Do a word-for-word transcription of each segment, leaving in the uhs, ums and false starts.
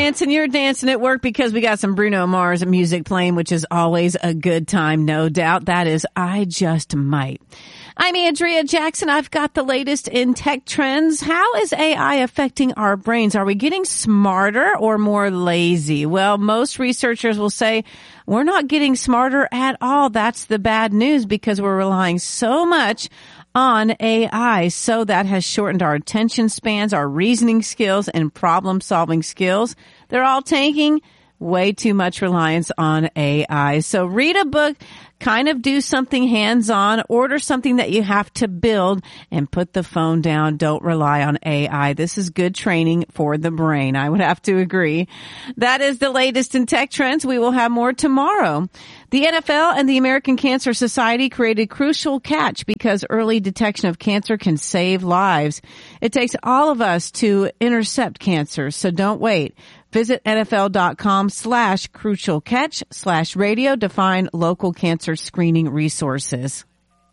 dancing. You're dancing at work because we got some Bruno Mars music playing, which is always a good time, no doubt. That is I Just Might. I'm Andrea Jackson. I've got the latest in tech trends. How is A I affecting our brains? Are we getting smarter or more lazy? Well, most researchers will say we're not getting smarter at all. That's the bad news because we're relying so much on A I. So that has shortened our attention spans, our reasoning skills, and problem-solving skills. They're all taking way too much reliance on A I. So read a book, kind of do something hands-on, order something that you have to build, and put the phone down. Don't rely on A I. This is good training for the brain. I would have to agree. That is the latest in tech trends. We will have more tomorrow. The N F L and the American Cancer Society created Crucial Catch because early detection of cancer can save lives. It takes all of us to intercept cancer, so don't wait. Visit nfl.com slash crucial catch slash radio to find local cancer screening resources.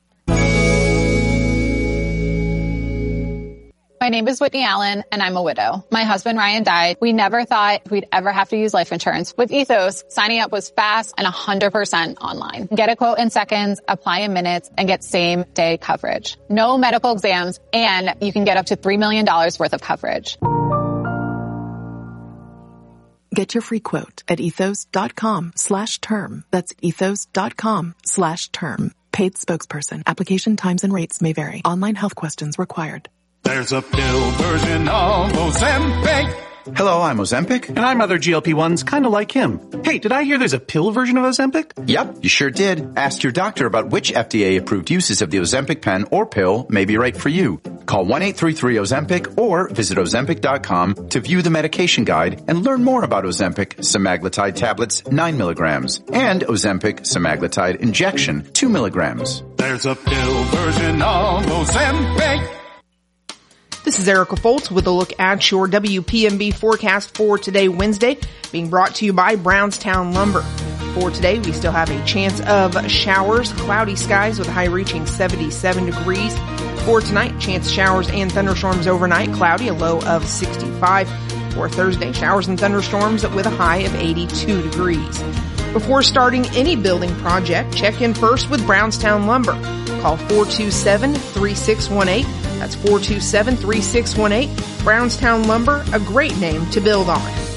My name is Whitney Allen, and I'm a widow. My husband, Ryan, died. We never thought we'd ever have to use life insurance. With Ethos, signing up was fast and one hundred percent online. Get a quote in seconds, apply in minutes, and get same-day coverage. No medical exams, and you can get up to three million dollars worth of coverage. Get your free quote at ethos.com slash term. That's ethos.com slash term. Paid spokesperson. Application times and rates may vary. Online health questions required. There's a pill version of Ozempic. Hello, I'm Ozempic. And I'm other G L P ones, kind of like him. Hey, did I hear there's a pill version of Ozempic? Yep, you sure did. Ask your doctor about which F D A-approved uses of the Ozempic pen or pill may be right for you. Call one eight three three Ozempic or visit ozempic dot com to view the medication guide and learn more about Ozempic semaglutide tablets, nine milligrams, and Ozempic semaglutide injection, two milligrams. There's a pill version of Ozempic. This is Erica Foltz with a look at your W P M B forecast for today, Wednesday, being brought to you by Brownstown Lumber. For today, we still have a chance of showers, cloudy skies with a high reaching seventy-seven degrees. For tonight, chance of showers and thunderstorms overnight, cloudy, a low of sixty-five. For Thursday, showers and thunderstorms with a high of eighty-two degrees. Before starting any building project, check in first with Brownstown Lumber. Call four two seven, three six one eight. That's four two seven, three six one eight. Brownstown Lumber, a great name to build on.